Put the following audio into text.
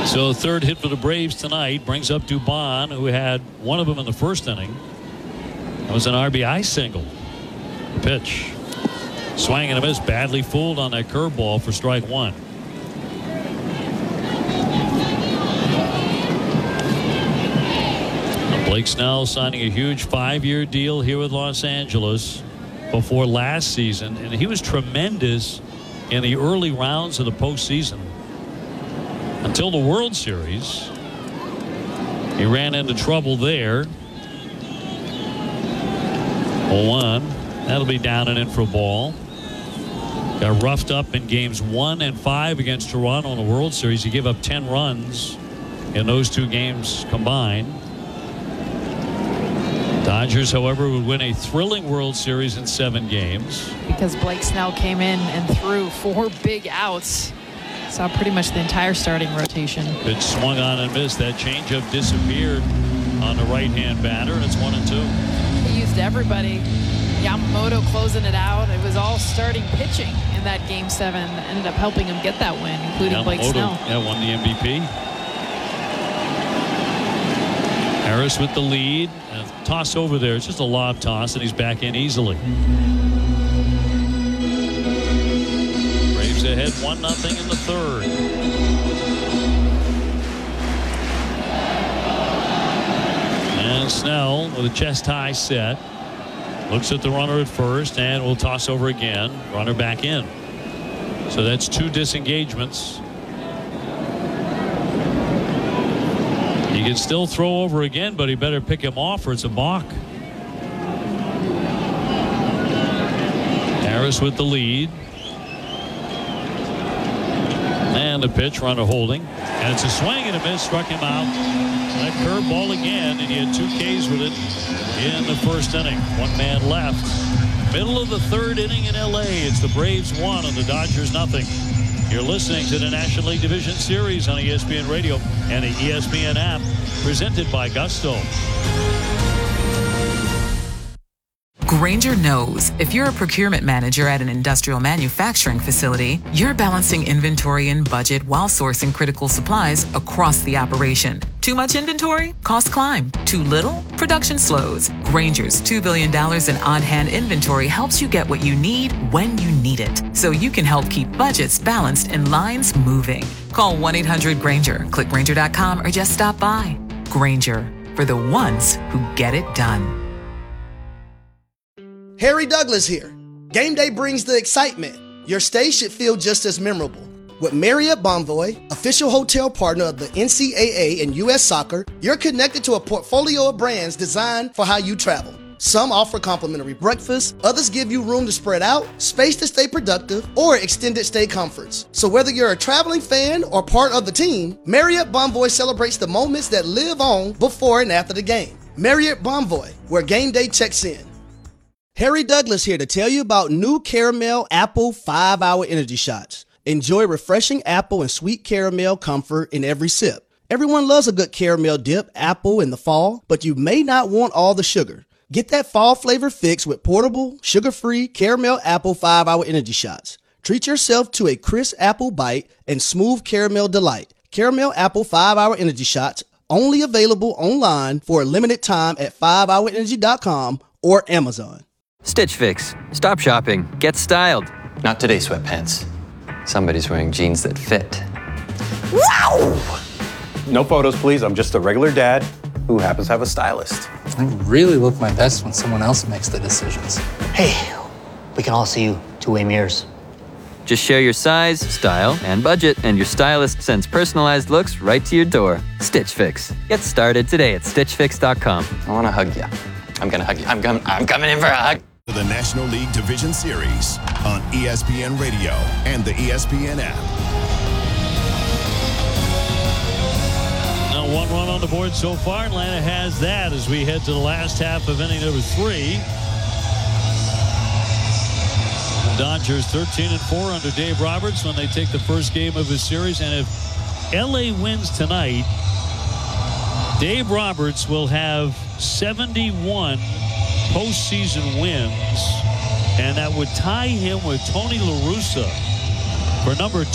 So third hit for the Braves tonight brings up Dubon, who had one of them in the first inning. It was an RBI single. Pitch. Swing and a miss. Badly fooled on that curveball for strike one. Blake Snell signing a huge 5-year deal here with Los Angeles before last season, and he was tremendous in the early rounds of the postseason until the World Series. He ran into trouble there. 0-1. That'll be down and in for a ball. Got roughed up in games 1 and 5 against Toronto in the World Series. He gave up 10 runs in those two games combined. Dodgers, however, would win a thrilling World Series in 7 games. Because Blake Snell came in and threw 4 big outs. Saw pretty much the entire starting rotation. It swung on and missed. That changeup disappeared on the right-hand batter, and it's 1-2. He used everybody. Yamamoto closing it out. It was all starting pitching in that Game 7. Ended up helping him get that win, including Blake Snell. Yeah, won the MVP. Harris with the lead. Toss over there. It's just a lob toss, and he's back in easily. Braves ahead 1-0 in the third. And Snell with a chest high set. Looks at the runner at first and will toss over again. Runner back in. So that's 2 disengagements. He can still throw over again, but he better pick him off or it's a balk. Harris with the lead. And the pitch, runner holding. And it's a swing and a miss, struck him out. That curveball again, and he had 2 Ks with it in the first inning. 1 man left. Middle of the third inning in LA. It's the Braves 1 and the Dodgers 0. You're listening to the National League Division Series on ESPN Radio and the ESPN app, presented by Gusto. Grainger knows if you're a procurement manager at an industrial manufacturing facility, you're balancing inventory and budget while sourcing critical supplies across the operation. Too much inventory? Costs climb. Too little? Production slows. Grainger's $2 billion in on-hand inventory helps you get what you need when you need it, so you can help keep budgets balanced and lines moving. Call 1-800-GRAINGER, click Grainger.com, or just stop by. Grainger, for the ones who get it done. Harry Douglas here. Game day brings the excitement. Your stay should feel just as memorable. With Marriott Bonvoy, official hotel partner of the NCAA and U.S. Soccer, you're connected to a portfolio of brands designed for how you travel. Some offer complimentary breakfast, others give you room to spread out, space to stay productive, or extended stay comforts. So whether you're a traveling fan or part of the team, Marriott Bonvoy celebrates the moments that live on before and after the game. Marriott Bonvoy, where game day checks in. Harry Douglas here to tell you about new Caramel Apple 5-Hour Energy Shots. Enjoy refreshing apple and sweet caramel comfort in every sip. Everyone loves a good caramel dip apple in the fall, but you may not want all the sugar. Get that fall flavor fix with portable, sugar-free Caramel Apple 5-Hour Energy Shots. Treat yourself to a crisp apple bite and smooth caramel delight. Caramel Apple 5-Hour Energy Shots, only available online for a limited time at 5hourenergy.com or Amazon. Stitch Fix. Stop shopping. Get styled. Not today, sweatpants. Somebody's wearing jeans that fit. Wow! No photos, please. I'm just a regular dad who happens to have a stylist. I really look my best when someone else makes the decisions. Hey, we can all see you two-way mirrors. Just share your size, style, and budget, and your stylist sends personalized looks right to your door. Stitch Fix. Get started today at StitchFix.com. I want to hug you. I'm going to hug you. I'm coming in for a hug. The National League Division Series on ESPN Radio and the ESPN app. Now 1 run on the board so far. Atlanta has that as we head to the last half of inning number 3. The Dodgers 13-4 under Dave Roberts when they take the first game of the series. And if LA wins tonight, Dave Roberts will have 71 postseason wins, and that would tie him with Tony La Russa for number